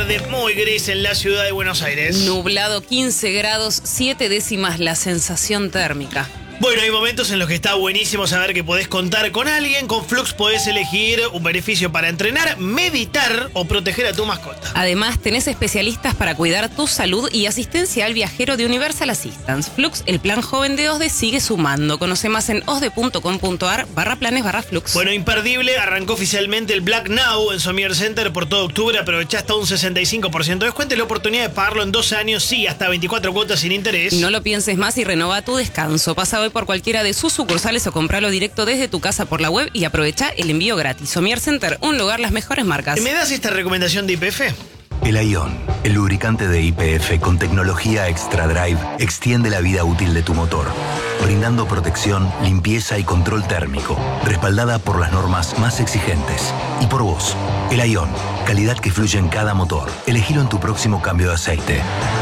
tarde muy gris en la ciudad de Buenos Aires. Nublado, 15 grados, 7 décimas la sensación térmica. Bueno, hay momentos en los que está buenísimo saber que podés contar con alguien. Con Flux podés elegir un beneficio para entrenar, meditar o proteger a tu mascota. Además, tenés especialistas para cuidar tu salud y asistencia al viajero de Universal Assistance. Flux, el plan joven de OSDE, sigue sumando. Conoce más en osde.com.ar/planes/Flux. Bueno, imperdible, arrancó oficialmente el Black Now en Somier Center por todo octubre. Aprovechá hasta un 65% de descuento y la oportunidad de pagarlo en 12 años, sí, hasta 24 cuotas sin interés. No lo pienses más y renova tu descanso. Pasa hoy por cualquiera de sus sucursales o compralo directo desde tu casa por la web y aprovecha el envío gratis. Somier Center, un lugar, las mejores marcas. ¿Me das esta recomendación de YPF? El Ion, el lubricante de YPF con tecnología Extra Drive, extiende la vida útil de tu motor, brindando protección, limpieza y control térmico, respaldada por las normas más exigentes. Y por vos, el Ion, calidad que fluye en cada motor. Elegilo en tu próximo cambio de aceite.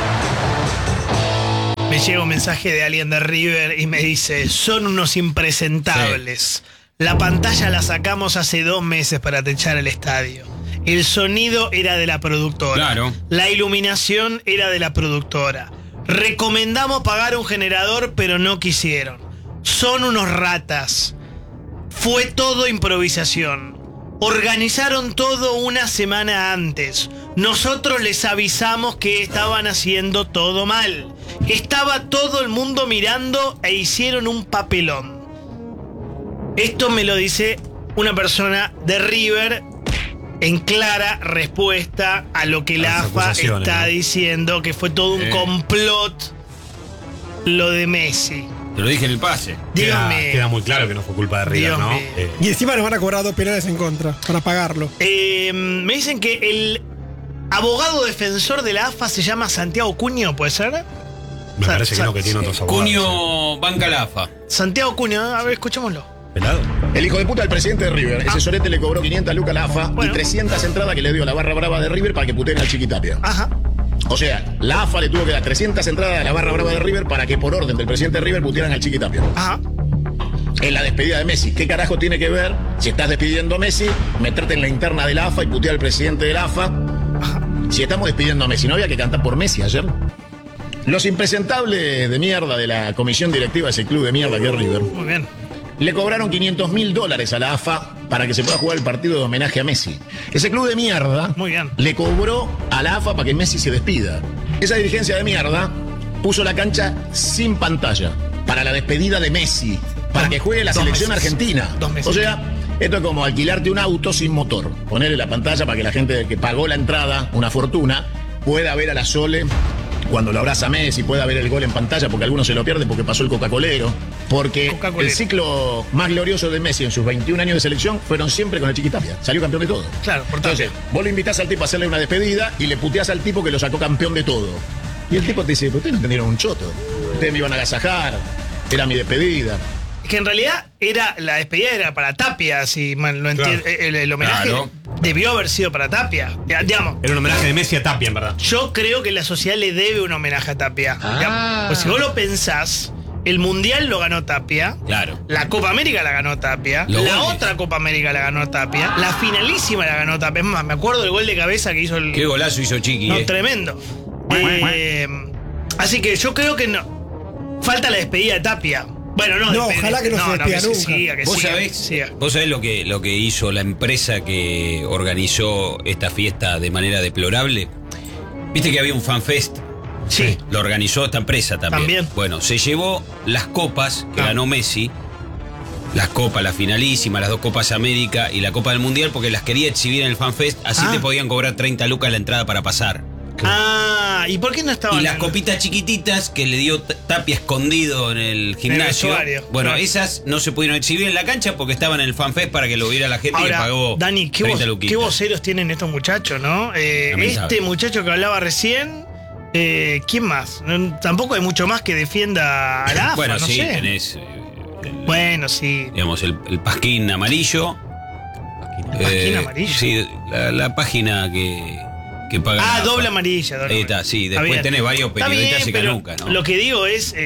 Me llega un mensaje de alguien de River y me dice: son unos impresentables. Sí. La pantalla la sacamos hace 2 meses para techar el estadio. El sonido era de la productora. Claro. La iluminación era de la productora. Recomendamos pagar un generador, pero no quisieron. Son unos ratas. Fue todo improvisación. Organizaron todo una semana antes. Nosotros les avisamos que estaban haciendo todo mal. Estaba todo el mundo mirando e hicieron un papelón. Esto me lo dice una persona de River en clara respuesta a lo que la AFA está diciendo, que fue todo un complot lo de Messi. Te lo dije en el pase. Dígame. Queda muy claro que no fue culpa de River, ¿no? Y encima nos van a cobrar 2 penales en contra para pagarlo. Me dicen que el abogado defensor de la AFA se llama Santiago Cuño, ¿puede ser? Me parece que no, que tiene otros abogados. Cuño banca la AFA. Santiago Cuño, a ver, escuchémoslo. ¿Pelado? El hijo de puta del presidente de River. Ese sorete le cobró 500 lucas a la AFA y 300 entradas que le dio la barra brava de River para que puteen al Chiquitapia. Ajá. O sea, la AFA le tuvo que dar 300 entradas a la barra brava de River para que por orden del presidente de River putearan al Chiquitapia. Ajá. En la despedida de Messi. ¿Qué carajo tiene que ver, si estás despidiendo a Messi, meterte en la interna de la AFA y putear al presidente de la AFA? Ajá. Si estamos despidiendo a Messi, ¿no había que cantar por Messi ayer? Los impresentables de mierda de la comisión directiva de ese club de mierda que es River. Muy bien. Le cobraron $500.000 a la AFA para que se pueda jugar el partido de homenaje a Messi. Ese club de mierda Muy bien. le cobró a la AFA para que Messi se despida. Esa dirigencia de mierda puso la cancha sin pantalla para la despedida de Messi, para que juegue la selección argentina. 2 meses. O sea, esto es como alquilarte un auto sin motor. Ponerle la pantalla para que la gente que pagó la entrada, una fortuna, pueda ver a la Sole cuando lo abraza Messi, pueda ver el gol en pantalla, porque algunos se lo pierden porque pasó el Coca-Colero. Porque el ciclo más glorioso de Messi en sus 21 años de selección fueron siempre con el Chiquitapia. Salió campeón de todo. Claro, por tanto. Entonces, vos lo invitás al tipo a hacerle una despedida y le puteás al tipo que lo sacó campeón de todo. Y el tipo te dice: ustedes no entendieron un choto. Ustedes me iban a agasajar. Era mi despedida. Que en realidad la despedida era para Tapia, si mal lo entiendo. Claro. El homenaje debió haber sido para Tapia. Digamos, Era un homenaje de Messi a Tapia, en verdad. yo creo que la sociedad le debe un homenaje a Tapia. Digamos, pues si vos lo pensás, el Mundial lo ganó Tapia. Claro. La Copa América la ganó Tapia. La otra Copa América la ganó Tapia. La finalísima la ganó Tapia. Es más, me acuerdo del gol de cabeza que hizo el... Qué golazo hizo Chiqui, No, tremendo. Así que yo creo que no. Falta la despedida de Tapia. Bueno, no, ojalá que no se despida nunca. ¿Vos sabés lo que hizo la empresa que organizó esta fiesta de manera deplorable? ¿Viste que había un fanfest? Sí. Lo organizó esta empresa también. Bueno, se llevó las copas que ganó Messi, las copas, la finalísima, las 2 Copas América y la Copa del Mundial, porque las quería exhibir en el fanfest, así te podían cobrar 30 lucas la entrada para pasar. ¿Y por qué no estaban? Y las copitas chiquititas que le dio Tapia escondido en el gimnasio. Bueno, esas no se pudieron exhibir en la cancha porque estaban en el fanfest para que lo viera la gente. Ahora, y pagó Dani, qué voceros tienen estos muchachos, ¿no? Este muchacho que hablaba recién, ¿quién más? Tampoco hay mucho más que defienda a la AFA, bueno, no sí, sé. tenés bueno, sí. Digamos, el pasquín amarillo. ¿Pasquín amarillo? Sí, la página que paga. Doble amarilla. Ahí está, sí. Después tenés varios periodistas y canucas, ¿no? Lo que digo es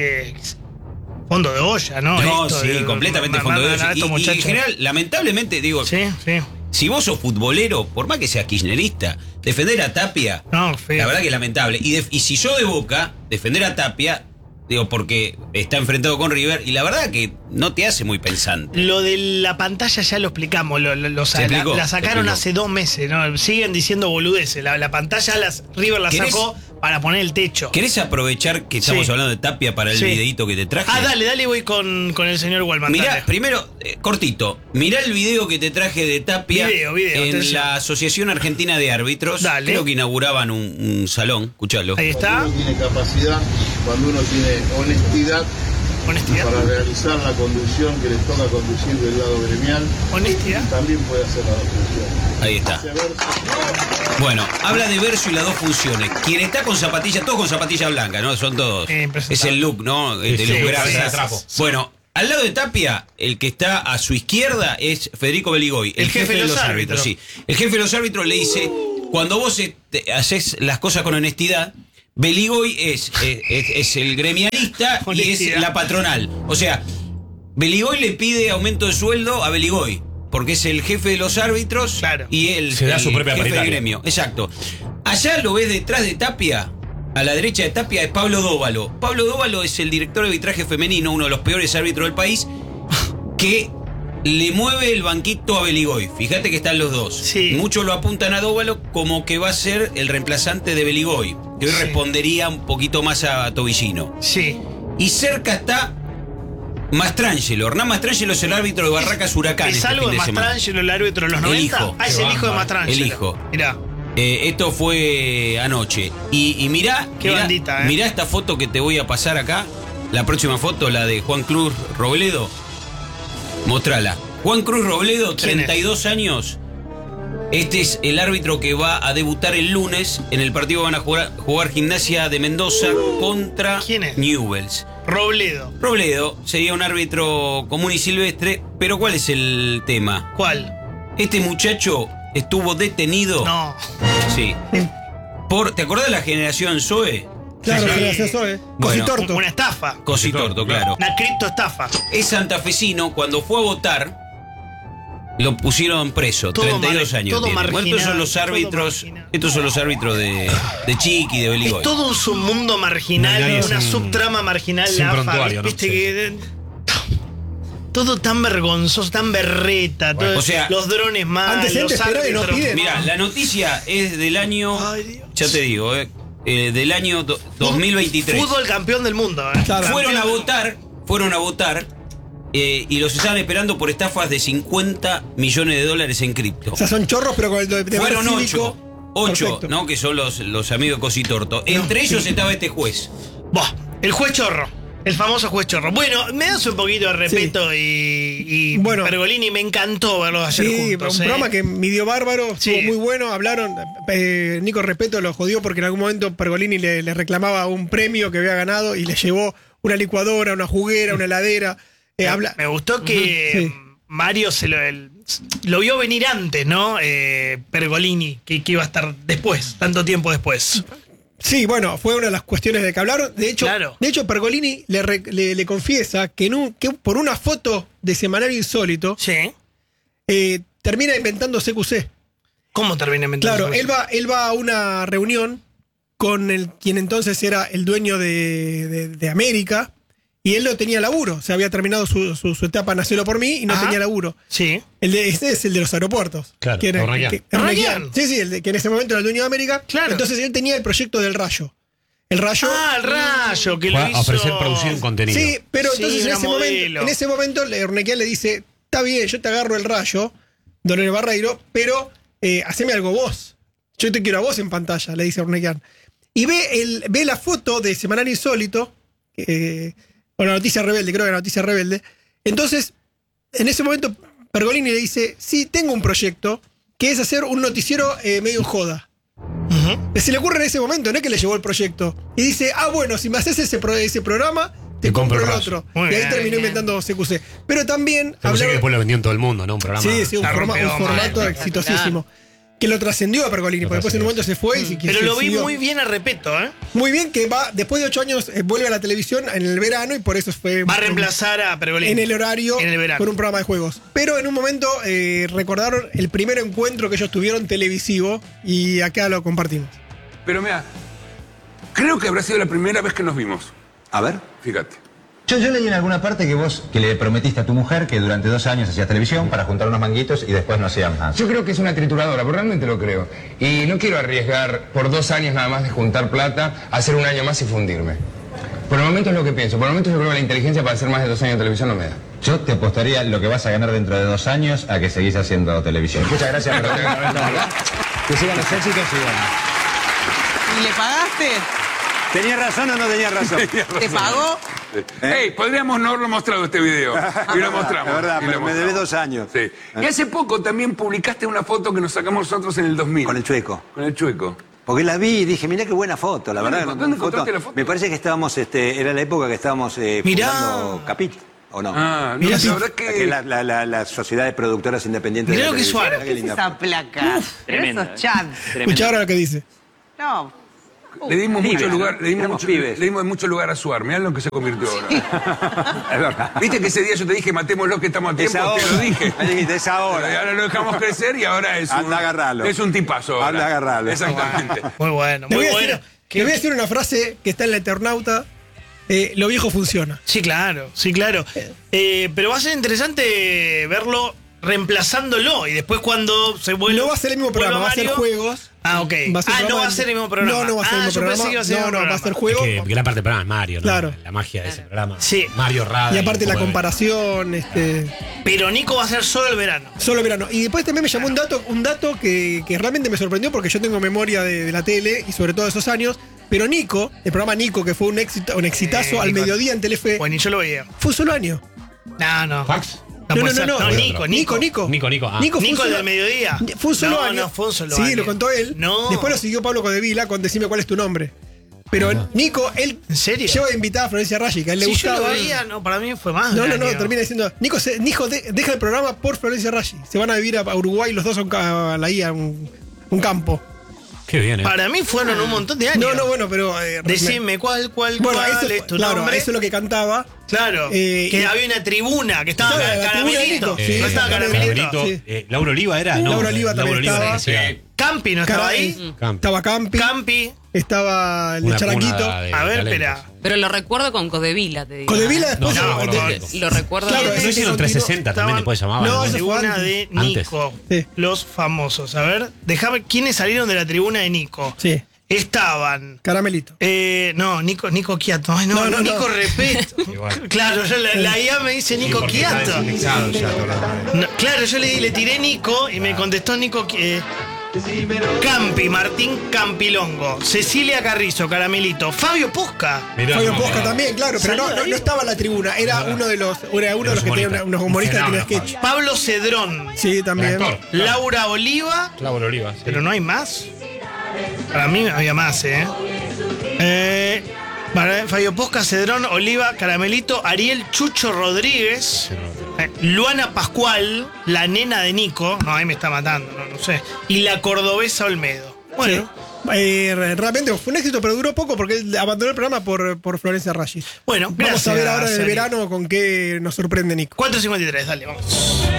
fondo de olla, ¿no? No, sí, completamente fondo de olla. Y en general, lamentablemente, digo, si vos sos futbolero, por más que seas kirchnerista, defender a Tapia, No, feo. la verdad que es lamentable. Y si yo de Boca, defender a Tapia, digo, porque está enfrentado con River, y la verdad que no te hace muy pensante. Lo de la pantalla ya lo explicamos, ¿Se explicó? la sacaron ¿Se explicó? hace 2 meses, ¿no? Siguen diciendo boludeces. La pantalla River la ¿Querés? sacó para poner el techo. ¿Querés aprovechar que estamos Sí. hablando de Tapia para el Sí. videíto que te traje? Dale, voy con el señor Wallman. Mirá, dale. primero, cortito, mirá el video que te traje de Tapia Video, en atención. la Asociación Argentina de Árbitros. Dale. Creo que inauguraban un salón, escuchalo. Ahí está. Cuando uno tiene capacidad, cuando uno tiene honestidad Honestidad. para realizar la conducción que les toca conducir del lado gremial, Honestidad. también puede hacer las dos funciones. Ahí está. Viceversa. Bueno, habla de verso y las dos funciones. Quien está con zapatillas, todos con zapatillas blancas, ¿no? Son todos. Impresentable. Es el look, ¿no? Este Sí, look sí, grasa. sí, trapo. Bueno, al lado de Tapia, el que está a su izquierda es Federico Beligoy, el jefe de los árbitros. Sí. El jefe de los árbitros le dice, cuando vos haces las cosas con honestidad, Beligoy es el gremialista y Honestidad. es la patronal. O sea, Beligoy le pide aumento de sueldo a Beligoy, porque es el jefe de los árbitros Claro. y él Se da su propia jefe del paritaria. gremio. Exacto. Allá lo ves detrás de Tapia, a la derecha de Tapia, es Pablo Dóvalo. Pablo Dóvalo es el director de arbitraje femenino, uno de los peores árbitros del país, que le mueve el banquito a Beligoy. Fíjate que están los dos. Sí. Muchos lo apuntan a Dóvalo como que va a ser el reemplazante de Beligoy, que hoy Sí. respondería un poquito más a Tobillino. Sí. Y cerca está Mastrangelo. Hernán Mastrangelo es el árbitro de Barracas Huracán. ¿Es este algo fin de de semana. Mastrangelo, el árbitro de los 90? hijo. Ah, es el hijo de Mastrangelo. El hijo. Mirá. Esto fue anoche. Y mirá, Qué bandita, mirá esta foto que te voy a pasar acá. La próxima foto, la de Juan Cruz Robledo. Mostrala. Juan Cruz Robledo, ¿Quién es? 32 años. Este es el árbitro que va a debutar el lunes. En el partido van a jugar Gimnasia de Mendoza contra ¿Quién es? Newell's. Robledo. Robledo sería un árbitro común y silvestre, pero ¿cuál es el tema? ¿Cuál? Este muchacho estuvo detenido. No. Sí. ¿Te acordás de la generación Zoe? Claro, Sí. que le hace eso, Bueno. Cositorto. Una estafa. Cositorto, claro. Una criptoestafa. Es santafesino, cuando fue a votar, lo pusieron preso, Todo 32 mar- años todo tiene. Bueno, estos son marginal, los todo árbitros, marginal. estos son los árbitros de Chiqui, de Beligoy. Es todo un submundo marginal, Nadie es una un- subtrama marginal. es un la AFA, prontuario, ¿no? viste Sí. que todo tan vergonzoso, tan berreta, todo- o sea, los drones mal, antecedentes los penales no árbitros. piden. Mirá, la noticia es del año, Ay, Dios. ya te digo, del año 2023. Fútbol campeón del mundo. Claro. Fueron a votar y los estaban esperando por estafas de $50 millones en cripto. O sea, son chorros, pero con el de Fueron cívico. 8, Perfecto. ¿no? Que son los amigos de Cositorto. Entre ellos estaba este juez. Buah, el juez chorro. El famoso juez chorro. Bueno, me das un poquito de respeto y Bueno. Pergolini, me encantó verlos ayer Sí, juntos. un programa que midió bárbaro, Sí. estuvo muy bueno, hablaron, Nico Respeto lo jodió porque en algún momento Pergolini le reclamaba un premio que había ganado y le llevó una licuadora, una juguera, una heladera. Me gustó que Sí. Mario lo vio venir antes, ¿no? Pergolini, que iba a estar después, tanto tiempo después. Sí, bueno, fue una de las cuestiones de que hablaron. De hecho, Claro. Pergolini le confiesa que por una foto de Semanario Insólito Sí. termina inventando CQC. ¿Cómo termina inventando? Claro, él va a una reunión con quien entonces era el dueño de América y él no tenía laburo. Se había terminado su etapa Nacelo por mí y no Ajá. tenía laburo. Sí. Este es el de los aeropuertos. Claro, que era- Ornequian. que- Ornequian. Sí, que en ese momento era el dueño de América. Claro. Entonces él tenía el proyecto del Rayo. El Rayo. Ah, el rayo, que Fue lo a hizo. ofrecer producir un contenido. Sí, pero Sí, entonces una en modelo. ese momento Ornequian le dice, está bien, yo te agarro el Rayo, Don El Barreiro, pero haceme algo vos. Yo te quiero a vos en pantalla, le dice Ornequian. Y ve la foto de Semanario Insólito, o la Noticia Rebelde, creo que la Noticia Rebelde. Entonces, en ese momento, Pergolini le dice, sí, tengo un proyecto, que es hacer un noticiero medio en joda. Se le ocurre en ese momento, no es que le llevó el proyecto. Y dice, bueno, si me haces ese programa, te compro el Rayo. otro. Muy Y ahí bien, terminó bien. inventando CQC. Pero también Yo pensé que después lo vendió en todo el mundo, ¿no? Un programa. Sí, un La rompió formato mal. exitosísimo. Que lo trascendió a Pergolini, porque después en un momento se fue y Pero lo vi muy bien a Repetto, ¿eh? Muy bien, que va, después de 8 años vuelve a la televisión en el verano y por eso fue. Va a reemplazar a Pergolini. En el horario en el verano. por un programa de juegos. Pero en un momento recordaron el primer encuentro que ellos tuvieron televisivo y acá lo compartimos. Pero mira, creo que habrá sido la primera vez que nos vimos. A ver. Fíjate. Yo leí en alguna parte que vos que le prometiste a tu mujer que durante 2 años hacías televisión para juntar unos manguitos y después no hacías más. Yo creo que es una trituradora, pero realmente lo creo. Y no quiero arriesgar por 2 años nada más de juntar plata, hacer un año más y fundirme. Por el momento es lo que pienso. Por el momento yo creo que la inteligencia para hacer más de 2 años de televisión no me da. Yo te apostaría lo que vas a ganar dentro de 2 años a que seguís haciendo televisión. Muchas gracias. Que sigan los éxitos y bueno. ¿Y le pagaste? ¿Tenía razón o no tenía razón? ¿Te pagó? Hey, podríamos no haberlo mostrado este video. Y lo mostramos. Es verdad, pero me debes 2 años. Sí. Y hace poco también publicaste una foto que nos sacamos nosotros en el 2000. Con el Chueco. Con el Chueco. Porque la vi y dije, mirá qué buena foto, la verdad. ¿Dónde encontraste la foto? Me parece que estábamos, era la época que estábamos fundando Capit, ¿o no? Ah, mira, la verdad que la sociedad de productoras independientes. Mirá lo que suave. ¿Qué es esa placa? Tremendo. Esos chats. Escuchá ahora lo que dice. No. Le dimos mucho lugar, le pibes. dimos mucho lugar a Suar. Mirá lo que se convirtió ahora. Es verdad. Viste que ese día yo te dije, matémoslo que estamos a tiempo, te lo dije. Me dijiste, es ahora. Y ahora lo dejamos crecer y ahora es Anda a agarrarlo. Es un tipazo ahora. Anda a agarrarlo. Exactamente. Muy bueno, muy bueno. Le voy a decir una frase que está en la Eternauta. Lo viejo funciona. Sí, claro, sí, claro. Pero va a ser interesante verlo reemplazándolo y después cuando se vuelva. No va a ser el mismo programa, va a ser juegos. Ah, ok. No va a ser el mismo programa. No va a ser el mismo programa. No, va a ser juego. Que gran parte del programa es Mario, ¿no? Claro. La magia de ese programa. Sí. Mario Rada. Y aparte la comparación. Pero Nico va a ser solo el verano. Solo el verano. Y después también me llamó un dato que realmente me sorprendió porque yo tengo memoria de la tele y sobre todo de esos años. Pero Nico, el programa Nico, que fue un exitazo al mediodía en Telefe. Bueno, y yo lo veía. Fue un solo año. No. ¿Fax? No, Nico. Nico del mediodía. Fue un solo año. No, fue un solo año. Sí, lo contó él. No. Después lo siguió Pablo Codevila con Decime cuál es tu nombre. Pero Nico, él. ¿En serio? Lleva invitada a Florencia Raggi, que a él le gustaba. Yo lo veía, no, para mí fue más. No, termina diciendo. Nico deja el programa por Florencia Raggi. Se van a vivir a Uruguay los dos a un campo. Qué bien, Para mí fueron un montón de años. No, bueno, pero. Decime cuál es tu nombre. Eso es lo que cantaba. Claro. Que había una tribuna que estaba Caramelito. No estaba Caramelito. Laura Oliva era, ¿no? Laura Oliva también estaba. Campi no estaba ahí. Estaba Campi. Estaba el Charanquito. A ver, espera. Pero lo recuerdo con Codevila, te digo. Codevila después. Lo recuerdo. Claro, eso hicieron 360 también, después llamaban. No, eso fue tribuna antes. de Nico. Sí. Los famosos. A ver, déjame. ¿Quiénes salieron de la tribuna de Nico? Sí. Estaban. Caramelito. Nico Quiato. Ay, no, Nico Repetto. Claro, yo la IA me dice Nico Quiato. Claro, yo le tiré Nico y me contestó Nico. Campi, Martín Campilongo, Cecilia Carrizo, Caramelito, Fabio Posca. Fabio Posca también, claro, pero no estaba en la tribuna, era uno de los que tenía unos humoristas que tenía sketch. Pablo Cedrón. Sí, también. Laura Oliva. Sí. Pero no hay más. Para mí había más, Fabio Posca, Cedrón, Oliva, Caramelito, Ariel Chucho Rodríguez. Luana Pascual, la nena de Nico. No, ahí me está matando, no sé. Y la cordobesa Olmedo. Bueno. Sí. Realmente fue un éxito, pero duró poco porque él abandonó el programa por Florencia Raggi. Bueno, vamos a ver ahora en el verano con qué nos sorprende Nico. 4:53, dale, vamos.